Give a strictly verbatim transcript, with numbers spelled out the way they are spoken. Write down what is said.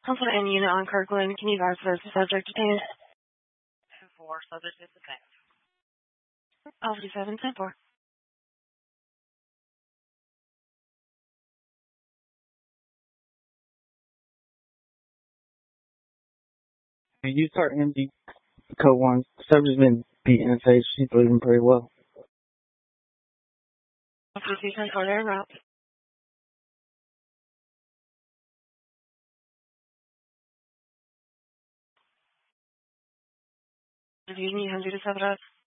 Alpha N unit on Kirkland. Can you advise the subject detained? two four, subject is detained. Alpha seven ten four. And you start M D code one. Subject's been beaten in the face. She's bleeding pretty well. Alpha two ten four there, route. Review, you need to do this,